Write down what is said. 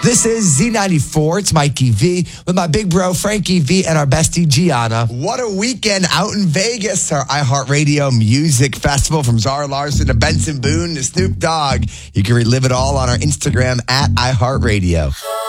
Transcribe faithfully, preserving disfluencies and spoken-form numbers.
This is Z ninety-four. It's Mikey V with my big bro Frankie V and our bestie Gianna. What a weekend out in Vegas. Our iHeartRadio Music Festival from Zara Larson to Benson Boone to Snoop Dogg. You can relive it all on our Instagram at iHeartRadio.